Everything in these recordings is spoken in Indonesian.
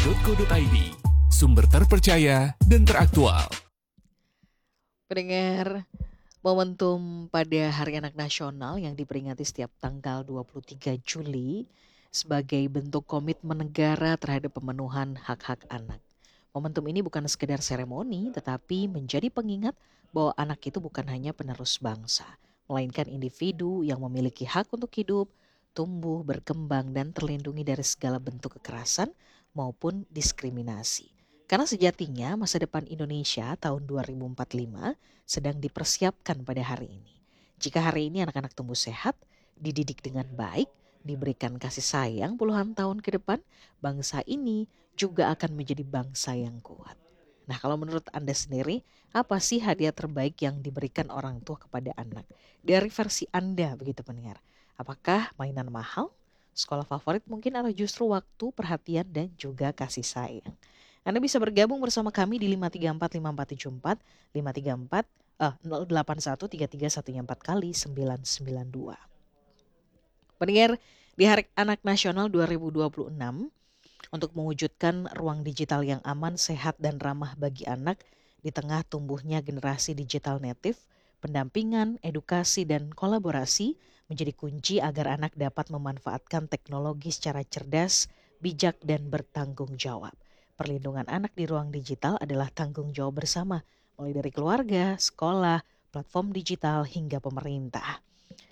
rri.co.id, sumber terpercaya dan teraktual. Pendengar, momentum pada Hari Anak Nasional yang diperingati setiap tanggal 23 Juli sebagai bentuk komitmen negara terhadap pemenuhan hak-hak anak. Momentum ini bukan sekedar seremoni, tetapi menjadi pengingat bahwa anak itu bukan hanya penerus bangsa, melainkan individu yang memiliki hak untuk hidup, tumbuh, berkembang, dan terlindungi dari segala bentuk kekerasan maupun diskriminasi. Karena sejatinya masa depan Indonesia tahun 2045 sedang dipersiapkan pada hari ini. Jika hari ini anak-anak tumbuh sehat, dididik dengan baik, diberikan kasih sayang puluhan tahun ke depan, bangsa ini juga akan menjadi bangsa yang kuat. Nah, kalau menurut Anda sendiri, apa sih hadiah terbaik yang diberikan orang tua kepada anak? Dari versi Anda begitu pendengar. Apakah mainan mahal, sekolah favorit mungkin, atau justru waktu, perhatian, dan juga kasih sayang? Anda bisa bergabung bersama kami di 5345474, 534 0813314 kali 992. Pendengar, di Hari Anak Nasional 2026, untuk mewujudkan ruang digital yang aman, sehat, dan ramah bagi anak di tengah tumbuhnya generasi digital native, pendampingan, edukasi, dan kolaborasi menjadi kunci agar anak dapat memanfaatkan teknologi secara cerdas, bijak, dan bertanggung jawab. Perlindungan anak di ruang digital adalah tanggung jawab bersama, mulai dari keluarga, sekolah, platform digital, hingga pemerintah.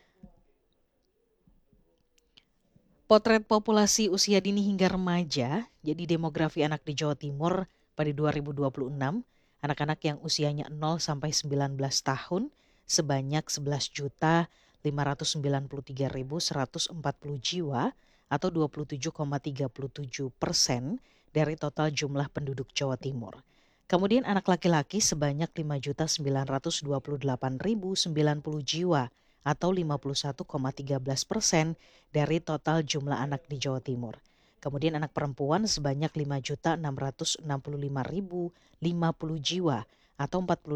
Potret populasi usia dini hingga remaja, jadi demografi anak di Jawa Timur pada 2026, anak-anak yang usianya 0 sampai 19 tahun sebanyak 11.593.140 jiwa atau 27,37% dari total jumlah penduduk Jawa Timur. Kemudian anak laki-laki sebanyak 5.928.090 jiwa atau 51,13% dari total jumlah anak di Jawa Timur. Kemudian anak perempuan sebanyak 5.665.050 jiwa atau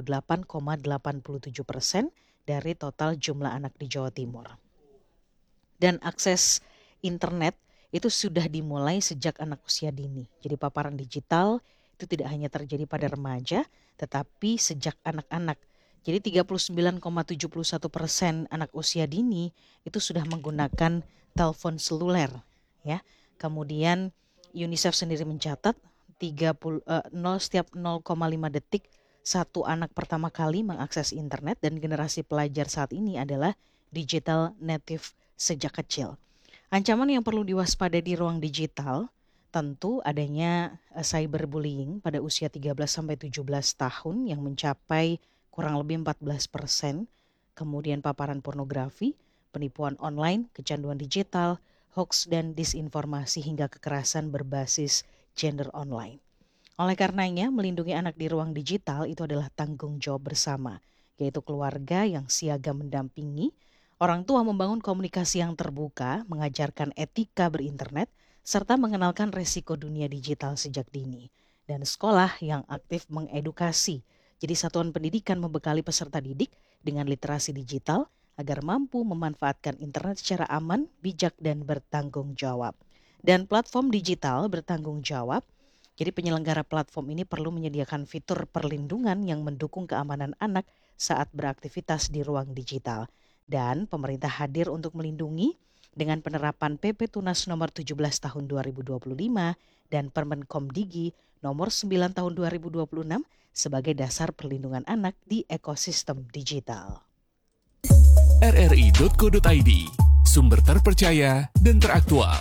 48,87% dari total jumlah anak di Jawa Timur. Dan akses internet itu sudah dimulai sejak anak usia dini. Jadi paparan digital itu tidak hanya terjadi pada remaja, tetapi sejak anak-anak. Jadi 39,71% anak usia dini itu sudah menggunakan telepon seluler, ya. Kemudian UNICEF sendiri mencatat 0 setiap 0,5 detik satu anak pertama kali mengakses internet, dan generasi pelajar saat ini adalah digital native sejak kecil. Ancaman yang perlu diwaspadai di ruang digital tentu adanya cyberbullying pada usia 13 sampai 17 tahun yang mencapai kurang lebih 14%, kemudian paparan pornografi, penipuan online, kecanduan digital, hoax dan disinformasi hingga kekerasan berbasis gender online. Oleh karenanya, melindungi anak di ruang digital itu adalah tanggung jawab bersama, yaitu keluarga yang siaga mendampingi, orang tua membangun komunikasi yang terbuka, mengajarkan etika berinternet, serta mengenalkan resiko dunia digital sejak dini. Dan sekolah yang aktif mengedukasi. Jadi satuan pendidikan membekali peserta didik dengan literasi digital agar mampu memanfaatkan internet secara aman, bijak, dan bertanggung jawab. Dan platform digital bertanggung jawab. Jadi penyelenggara platform ini perlu menyediakan fitur perlindungan yang mendukung keamanan anak saat beraktivitas di ruang digital. Dan pemerintah hadir untuk melindungi dengan penerapan PP Tunas nomor 17 tahun 2025 dan Permenkomdigi nomor 9 tahun 2026 sebagai dasar perlindungan anak di ekosistem digital. rri.co.id, sumber terpercaya dan teraktual.